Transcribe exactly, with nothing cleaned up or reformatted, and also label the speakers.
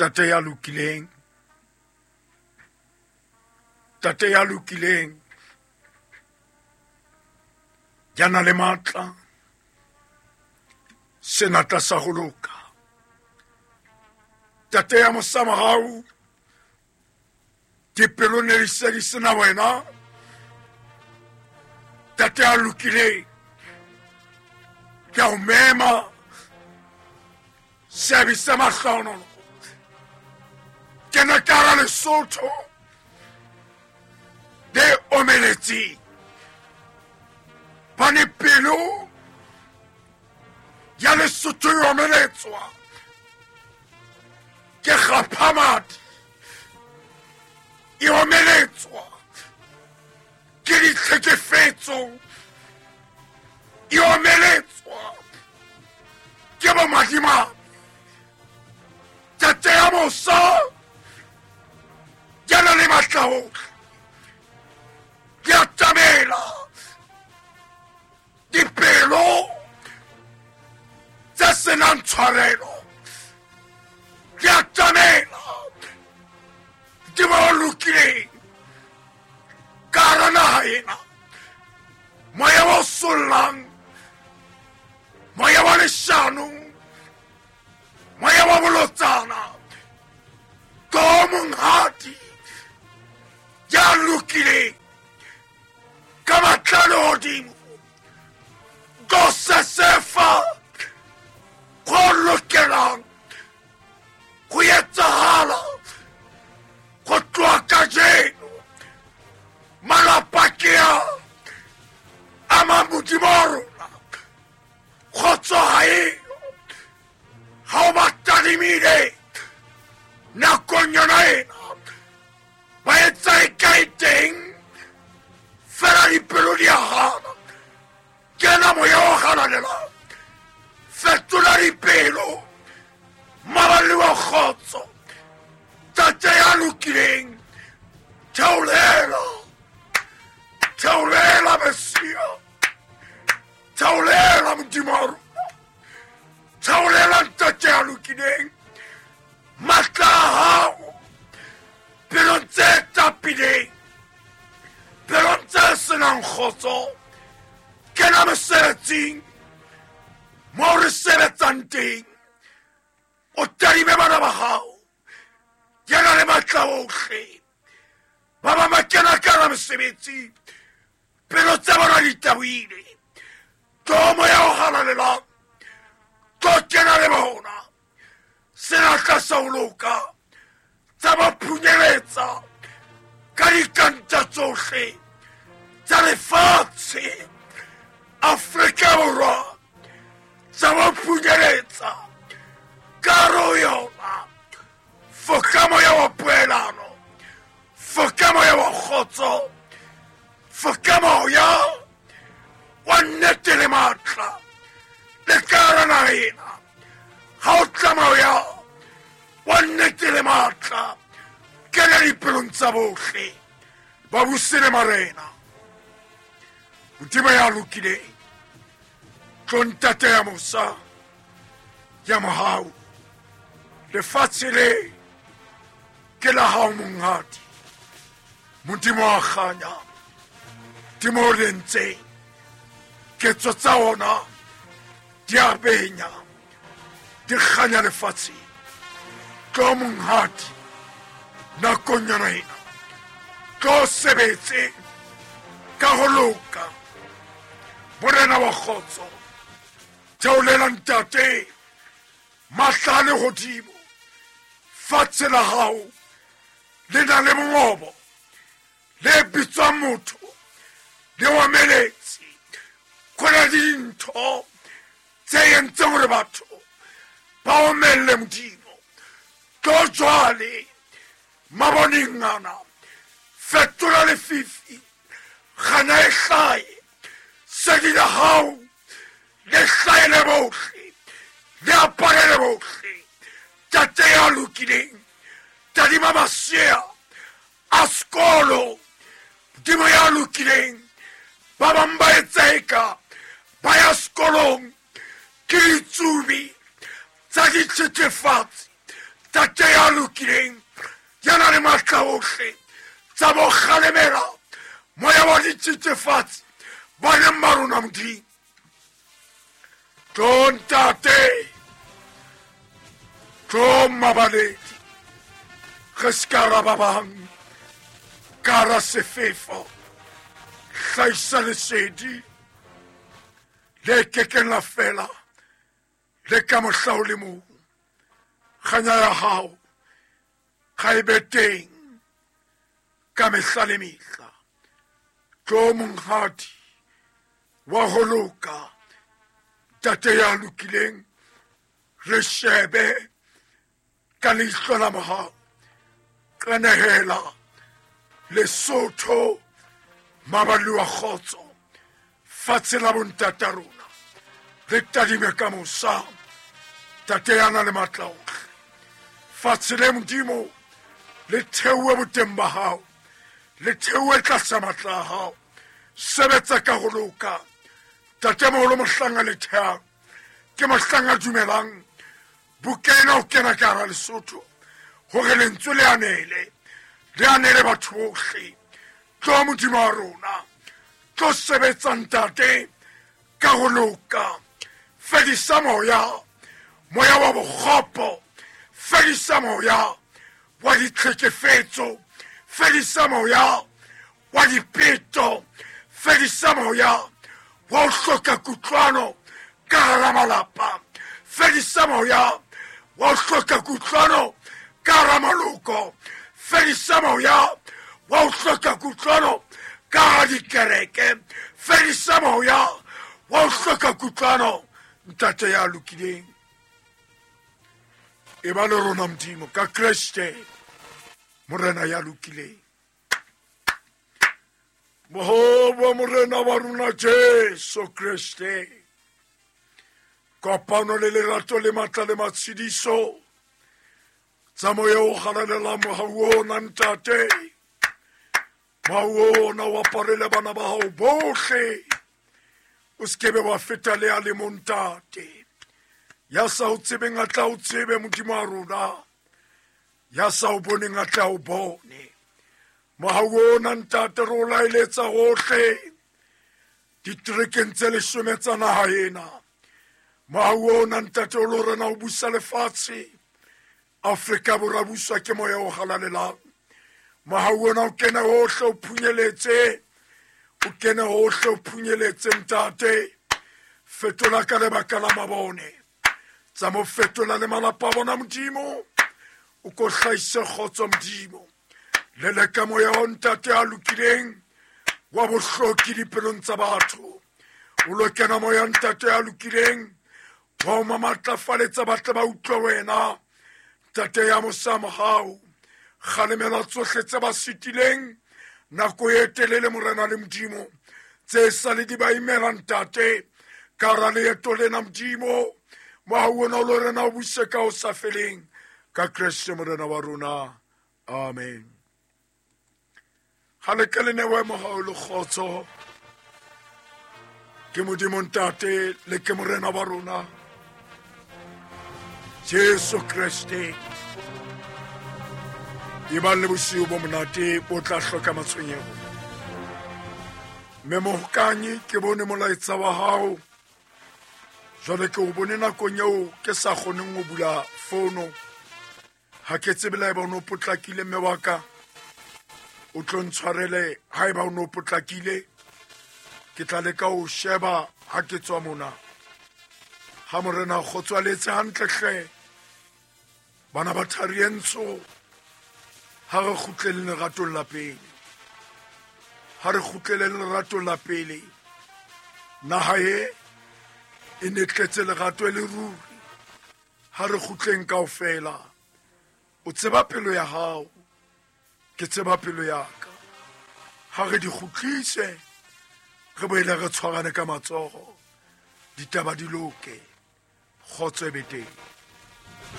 Speaker 1: tate ya lokileng tate ya lokileng yana le matla senata sa go loka tate ya mosamagau dipelo ne di se di sena wena tate ya lokileng ke a o mema seabe sa matlhonono ke na kara Lesotho de omeletseng ba ne pelo ya Lesotho e omeletswa ke gaphamadi e omeletswa ke ditlhekefetso e omeletswa ke bomadimabe tate ya mosa yana le matlaotlhe ke a tamela dipelo tse senang tshwarelo ke a tamela di ba o lokileng ka hara naha ena moya wa o sollang moya wa leshano moya wa bolotsana ko monghadi ya lokileng ka matlalo godimo ko sesefa go lokelang go etsagala go tloa kajeno malapa ke a mamodimo a rona go tsoga eno ga o ba tadimile nakong yona ena ba etsa e kae teng fela dipelo di a gana kena moya o gananelang fetola dipelo maballi wa kgotso tate ya lokileng theolela theolela Mesia theolela modimo wa rona theolela tate ya lokileng matla a gago pelong tse tapileng pelong tse senang kgotso kena mosebetsing mo re sebetsang teng o tadime bana ba gago kena le matla otlhe ba ba ba kena kana mosebetsi pelo tse bona di taboile tomo ya o galalelang to kena le bona senatla sa o loka tsa ba phunyeletsa ka dikanta tsotlhe tsa lefatshe Afrika Borwa tsa ba phunyeletsa karo yona foka moya wa poelano foka moya wa kgotso foka moya wa nnete le matla le kara nagena ga o tla moya wa nnete le matla kena dipelong tsa botlhe ba bosele marena modimo ya lokileng tlontate ya mosa ya mogau lefatshe le ke la hao monghadi modimo wa kganya dimo o lentseng ketso tsa ona di a benya di kganya lefatsheng tlo monghadi nakong yona ena tlo sebetse ka go loka borena wa kgotso theolela ntate matla le godimo fatshe la gago le na le mongobo le bitswang motho le omeletsi kgona dintho tse yentseng gore batho ba omelele modimo tlo jwale maboneng ngana fetola lefifi gana e hlae sedi la hao le hlae le botlhe le apare le botlhe tate ya lokileng tadima masea a sekolo modimo ya lokileng ba bang ba etsaeka ba ya sekolong ke ditsubi tsa dithethefatsi tate ya lokileng ya na le matla ohle tsa bo kgalemela moya wa ditšhitšefatsi ba leng ba rona Modimo. Tlo ntate, tlo mabaledi ge se ka ra ba bang ka ra sefefo hlaisa lesedi le kekeng la fela le ka mohla o le mong. Kganya ya hao ga e be teng ka mehla le mehla. Tlo monghadi wa ho loka tate ya lokileng re shebe ka leihlo la mohau ka nehela Lesotho mabalu wa kgotso fatshe la bontata rona re tadime ka mosa tate ya na le matla ohle fatshe le Modimo le theowe boteng ba hao le theowe tlasa matla a hao sebetsa ka ho loka tate moholo mohlanga le thea ke mohlanga dumelang bukena o kena ka hara Lesotho hore lentswe le anele le anele batho bohle. Tlo Modimo wa rona tlo sebetsa ntate ka ho loka fedisa moya moya wa bokgopo fedisa moya wa ditlhekefetso fedisa moya wa dipeto fedisa moya wa ho hloka kutlwano ka hara malapa fedisa moya wa ho hloka kutlwano ka hara maloko fedisa moya wa ho hloka kutlwano ka hara dikereke fedisa moya wa ho hloka kutlwano ntate ya lokileng e ba le rona Modimo ka Kriste morena ya lokileng. Mohobo morena wa rona Jesu Kriste kopano le lerato le matla le matshidiso tsa moya o galalela mohau ona ntate mohau ona wa parele bana ba hao bohle o skebe wa feta le a le montate ya sa o tsebeng a tla o tsebe Modimo wa rona ya sa o boneng a tla o bone mohau ona ntate re o laeletsa gohle diterekeng tse lesome tsa naga ena mohau ona ntate o le rena o busa lefatshe Afrika Borwa buswa ke moya o galalelang mohau ona o kene hohle o phunyeletse o kene hohle o phunyeletse ntate fetola ka lebaka la mabone tsa mo fetola le malapa a bona Modimo o ko hlaise kgotso Modimo le le ka moya o ntate a lokileng wa bohloki dipelong tsa batho o lo kena moya ntate a lokileng wa o mamatlafaletsa batle ba utlwe wena tate ya mosamo hao kgalemela tsohle tse ba sitileng nako e telele morena le Modimo tse sa le di ba imela ntate ka ra leeto lena Modimo mohau ona o lo rena o buse ka o sa feleng ka Kriste morena wa rona amen. Ha le ke le newe mohau le kgotso ke Modimo ntate le ke morena wa rona Jesu Kriste e ba le bosiu bo monate bo tla hloka matshwenyego mme mohokanyi ke bone molaetsa wa hao jwale ke o bone nakong eo ke sa kgoneng go bula fono ha ke tsebela e ba o no potlakile mme wa ka o tlo ntshwarele ha e ba o no potlakile ke tla leka o sheba ha ke tswa mona ha morena kgotswaletse hantle hle bana ba tharientso ha re kgutlele leratong la pele ha re kgutlele leratong la pele naha e e ne tletse lerato e le ruri ha re kgutleng kaofela o tseba pelo ya hao ke tseba pelo ya ka ha re di kgutlise re boele re tshwarane ka matsogo ditaba di loke kgotso e be teng.